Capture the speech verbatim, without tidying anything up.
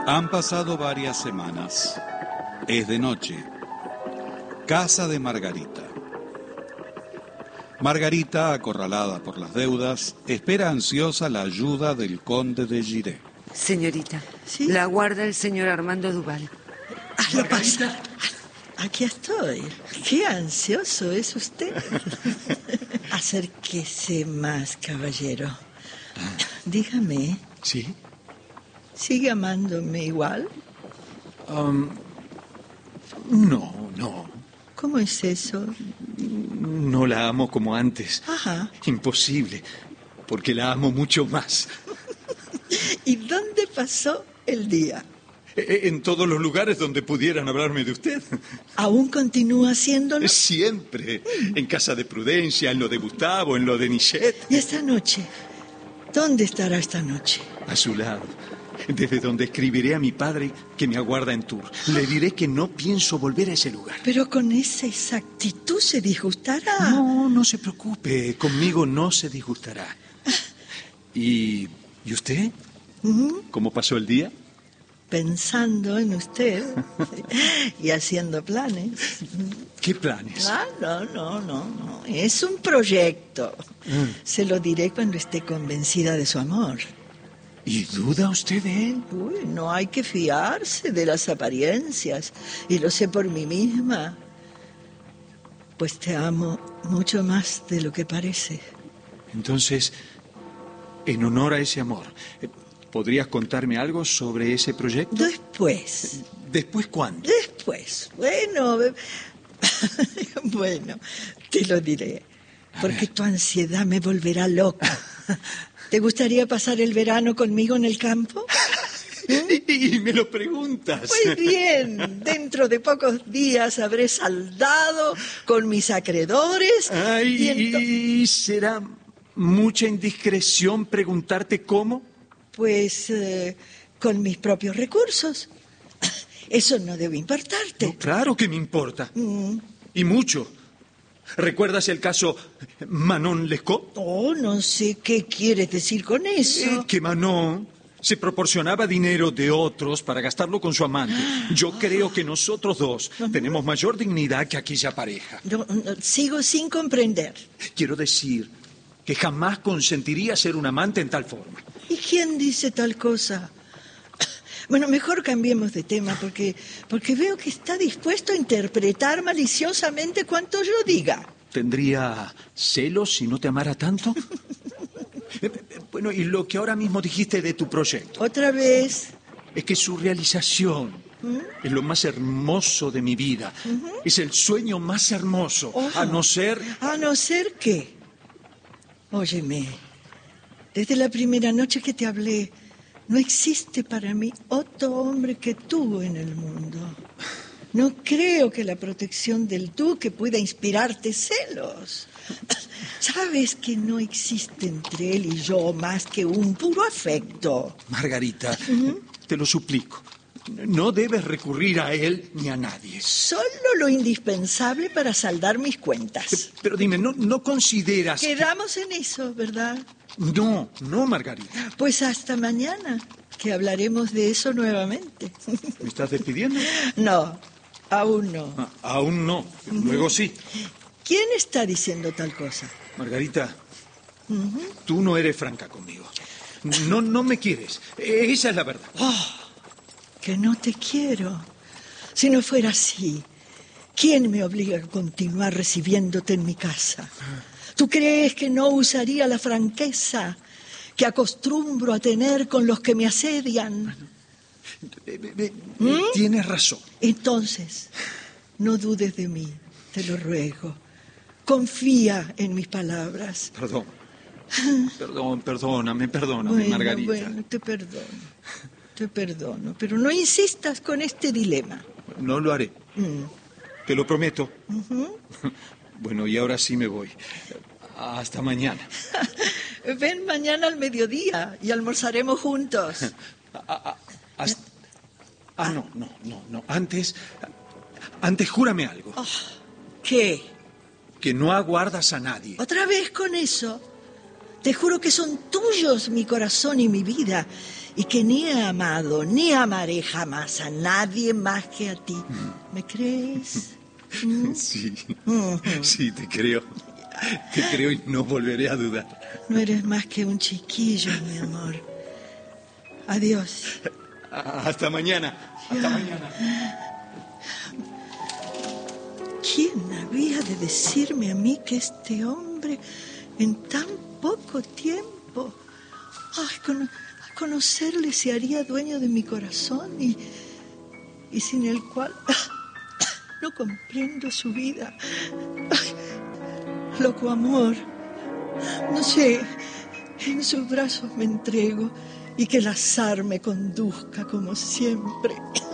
Han pasado varias semanas. Es de noche. Casa de Margarita. Margarita, acorralada por las deudas, espera ansiosa la ayuda del conde de Giré. Señorita, ¿sí? La guarda el señor Armando Duval. Ah, lo pasa. Aquí estoy. Qué ansioso es usted. Acérquese más, caballero. Dígame. ¿Sí? ¿Sigue amándome igual? Um, no, no. ¿Cómo es eso? No la amo como antes. Ajá. Imposible, porque la amo mucho más. ¿Y dónde pasó el día? En todos los lugares donde pudieran hablarme de usted. ¿Aún continúa haciéndolo? Siempre. En casa de Prudencia, en lo de Gustavo, en lo de Nichet. ¿Y esta noche? ¿Dónde estará esta noche? A su lado. Desde donde escribiré a mi padre que me aguarda en Tours. Le diré que no pienso volver a ese lugar. Pero con esa exactitud se disgustará. No, no se preocupe. Conmigo no se disgustará. ¿Y, ¿y usted? ¿Mm? ¿Cómo pasó el día? Pensando en usted y haciendo planes. ¿Qué planes? Ah, no, no, no, no. Es un proyecto. Mm. Se lo diré cuando esté convencida de su amor. ¿Y duda usted de él? Uy, no hay que fiarse de las apariencias. Y lo sé por mí misma. Pues te amo mucho más de lo que parece. Entonces, en honor a ese amor, ¿podrías contarme algo sobre ese proyecto? Después. ¿Después cuándo? Después. Bueno, bueno, te lo diré. Porque tu ansiedad me volverá loca. ¿Te gustaría pasar el verano conmigo en el campo? ¿Eh? Y, y me lo preguntas. Pues bien, dentro de pocos días habré saldado con mis acreedores. Ay, y, ento- ¿y será mucha indiscreción preguntarte cómo? Pues eh, con mis propios recursos. Eso no debe importarte. No, claro que me importa. Mm. Y mucho. ¿Recuerdas el caso Manon Lescaut? Oh, no sé qué quieres decir con eso. Eh, que Manon se proporcionaba dinero de otros para gastarlo con su amante. Yo creo que nosotros dos tenemos mayor dignidad que aquella pareja. No, no, sigo sin comprender. Quiero decir que jamás consentiría ser un amante en tal forma. ¿Y quién dice tal cosa? Bueno, mejor cambiemos de tema porque, porque veo que está dispuesto a interpretar maliciosamente cuanto yo diga. ¿Tendría celos si no te amara tanto? Eh, eh, Bueno, y lo que ahora mismo dijiste de tu proyecto, Otra vez. es que su realización es lo más hermoso de mi vida. Es el sueño más hermoso, Oh. a no ser... A no ser que... Óyeme, desde la primera noche que te hablé, no existe para mí otro hombre que tú en el mundo. No creo que la protección del duque pueda inspirarte celos. Sabes que no existe entre él y yo más que un puro afecto. Margarita, te lo suplico, no debes recurrir a él ni a nadie. Solo lo indispensable para saldar mis cuentas. Pero dime, ¿no, no consideras que- Quedamos en eso, ¿verdad? No, no, Margarita. Pues hasta mañana, que hablaremos de eso nuevamente. ¿Me estás despidiendo? No, aún no. Ah, aún no, luego sí. ¿Quién está diciendo tal cosa? Margarita, tú no eres franca conmigo. No, no me quieres. Esa es la verdad. Oh, que no te quiero. Si no fuera así, ¿quién me obliga a continuar recibiéndote en mi casa? ¿Tú crees que no usaría la franqueza que acostumbro a tener con los que me asedian? Eh, eh, eh, Tienes razón. Entonces, no dudes de mí, te lo ruego. Confía en mis palabras. Perdón. Perdón, perdóname, perdóname, Bueno, Margarita. bueno, te perdono. Te perdono, pero no insistas con este dilema. No lo haré. Mm. Te lo prometo. Bueno, y ahora sí me voy. Hasta mañana. Ven mañana al mediodía y almorzaremos juntos. Hasta- Ah, no, no, no, no. Antes, antes júrame algo. ¿Qué? Que no aguardas a nadie. ¿Otra vez con eso? Te juro que son tuyos mi corazón y mi vida, y que ni he amado ni amaré jamás a nadie más que a ti. ¿Me crees? ¿Mm? Sí, Mm. sí, te creo. Te creo y no volveré a dudar. No eres más que un chiquillo, mi amor. Adiós. Hasta mañana. Hasta mañana. ¿Quién había de decirme a mí que este hombre, en tan poco tiempo, ay, con, a conocerle se haría dueño de mi corazón y, y sin el cual no comprendo su vida? Ay, loco amor, no sé, en sus brazos me entrego y que el azar me conduzca como siempre.